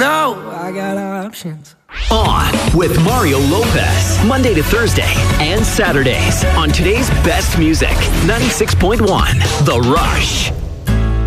know I got options. On with Mario Lopez, Monday to Thursday and Saturdays on today's best music, 96.1 The Rush.